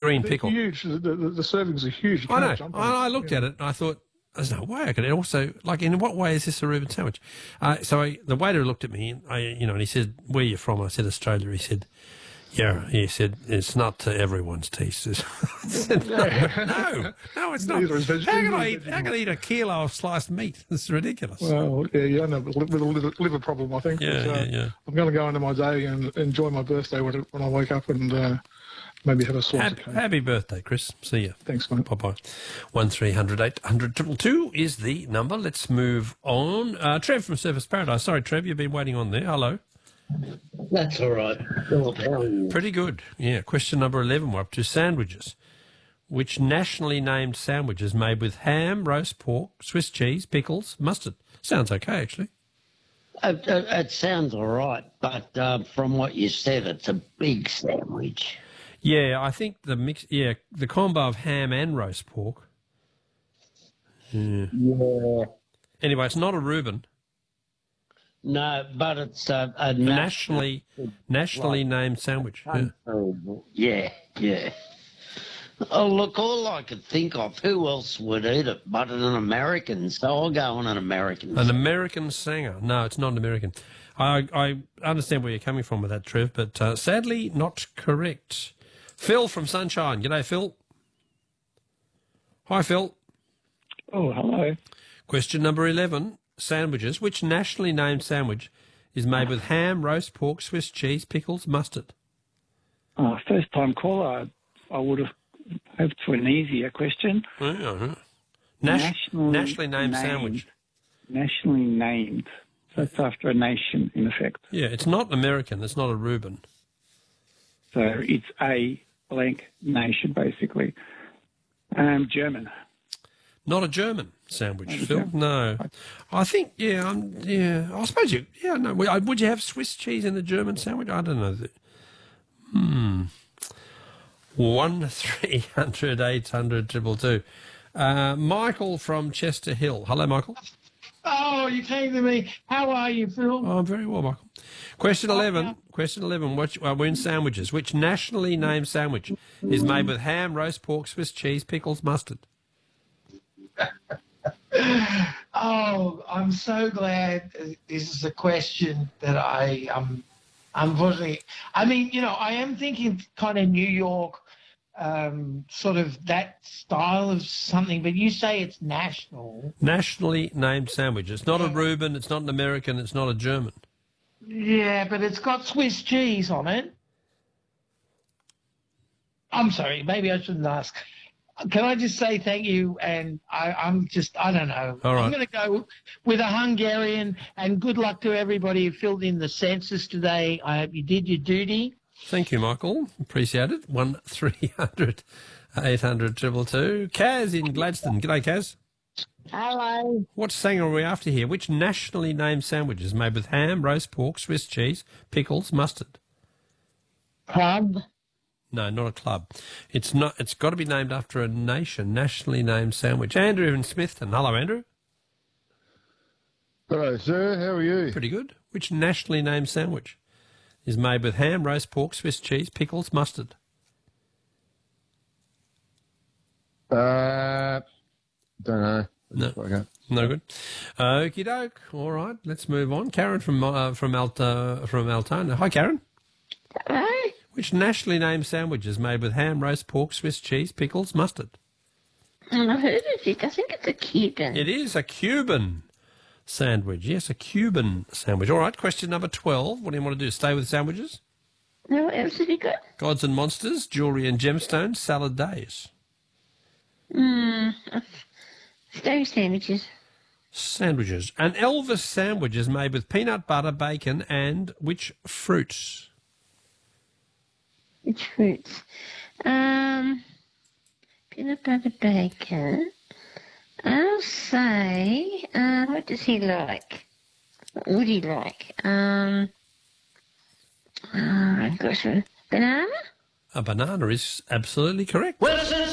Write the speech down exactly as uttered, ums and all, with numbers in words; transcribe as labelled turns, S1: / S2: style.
S1: green
S2: they're
S1: pickle.
S2: huge. The, the, the servings are huge. You
S1: I know.
S2: can't jump on
S1: I,
S2: it.
S1: I looked
S2: Yeah.
S1: at it and I thought, there's no way I could. Also, like, in what way is this a Reuben sandwich? Uh, so I, the waiter looked at me, and I, you know, and he said, "Where are you from?" I said, "Australia." He said, "Yeah." He said, "It's not to everyone's taste." I said, no, no, no, it's not.
S2: Neither is veg-
S1: How can
S2: neither
S1: I
S2: is
S1: eat? How can I eat a kilo of sliced meat? This is ridiculous.
S2: Well, yeah, you end up with a liver, liver problem, I think.
S1: Yeah,
S2: but, uh,
S1: yeah, yeah.
S2: I'm going to go into my day and enjoy my birthday when, it, when I wake up and uh, maybe have a slice
S1: Happy,
S2: of cake.
S1: happy birthday, Chris. See you.
S2: Thanks, mate.
S1: Bye bye. One three hundred eight hundred triple two is the number. Let's move on. Uh, Trev from Surface Paradise. Sorry, Trev, you've been waiting on there. Hello.
S3: That's all right. Philip, how are you?
S1: Pretty good. Yeah. Question number eleven. We're up to sandwiches. Which nationally named sandwich is made with ham, roast pork, Swiss cheese, pickles, mustard? Sounds okay, actually.
S3: It, it, it sounds all right, but uh, from what you said, it's a big sandwich.
S1: Yeah, I think the mix. Yeah, the combo of ham and roast pork. Yeah.
S3: Yeah.
S1: Anyway, it's not a Reuben.
S3: No, but it's a, a
S1: A nationally, nationally named sandwich. Yeah.
S3: Yeah, yeah. Oh, look, all I could think of, who else would eat it but an American? So I'll go on an American.
S1: An American singer. No, it's not an American. I I understand where you're coming from with that, Trev, but uh, sadly not correct. Phil from Sunshine. G'day, Phil. Hi, Phil.
S4: Oh, hello.
S1: Question number eleven. Sandwiches. Which nationally named sandwich is made with ham, roast pork, Swiss cheese, pickles, mustard?
S4: Uh, first time caller, I, I would have hoped for an easier question.
S1: Uh-huh. Nas-
S4: Nationally
S1: nationally named,
S4: named.
S1: sandwich.
S4: Nationally named. So it's after a nation, in effect.
S1: Yeah, it's not American. It's not a Reuben.
S4: So it's a blank nation, basically. Um, German.
S1: Not a German sandwich,
S4: Not a
S1: Phil.
S4: German.
S1: No, I think yeah, um, yeah. I suppose you. Yeah, no. Would would you have Swiss cheese in the German sandwich? I don't know. Hmm. One three hundred eight hundred triple two. Uh, Michael from Chester Hill. Hello, Michael.
S5: Oh, you came to me. How are you, Phil?
S1: Oh, I'm very well, Michael. Question eleven. Question eleven. Which uh, we're in sandwiches. Which nationally named sandwich is made with ham, roast pork, Swiss cheese, pickles, mustard?
S5: Oh, I'm so glad this is a question that I um unfortunately. I mean, you know, I am thinking kind of New York, um, sort of that style of something. But you say it's national.
S1: Nationally named sandwich. It's not a Reuben. It's not an American. It's not a German.
S5: Yeah, but it's got Swiss cheese on it. I'm sorry. Maybe I shouldn't ask. Can I just say thank you? And I, I'm just, I don't know.
S1: All right.
S5: I'm going to go with a Hungarian, and good luck to everybody who filled in the census today. I hope you did your duty.
S1: Thank you, Michael. Appreciate it. One three hundred eight hundred triple two. Kaz in Gladstone. G'day, Kaz.
S6: Hello.
S1: What singer are we after here? Which nationally named sandwich is made with ham, roast pork, Swiss cheese, pickles, mustard?
S6: Club.
S1: No, not a club. It's not. It's got to be named after a nation. Nationally named sandwich. Andrew in Smithton. Hello, Andrew.
S7: Hello, sir. How are you?
S1: Pretty good. Which nationally named sandwich is made with ham, roast pork, Swiss cheese, pickles, mustard?
S7: Uh, don't know.
S1: No.
S7: Okay.
S1: No good. Okie doke. All right, let's move on. Karen from uh, from Alta from Altona. Hi, Karen.
S6: Hello.
S1: Which nationally named sandwich is made with ham, roast pork, Swiss cheese, pickles, mustard?
S6: I've heard of it. I think it's a Cuban.
S1: It is a Cuban sandwich. Yes, a Cuban sandwich. All right, question number twelve. What do you want to do? Stay with sandwiches?
S6: No, what else have you got?
S1: Gods and monsters, jewellery and gemstones, salad days.
S6: Hmm. Stone sandwiches.
S1: Sandwiches. An Elvis sandwich is made with peanut butter, bacon, and which fruits?
S6: Which fruits? Um, peanut butter bacon. I'll say, uh, what does he like? What would he like? Um, oh, I've got a banana?
S1: A banana is absolutely correct.
S3: Well, since